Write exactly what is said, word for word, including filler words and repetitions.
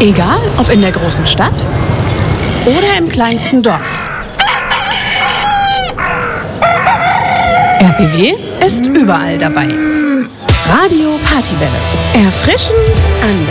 Egal, ob in der großen Stadt oder im kleinsten Dorf. R P W ist überall dabei. Radio Partywelle. Erfrischend anders.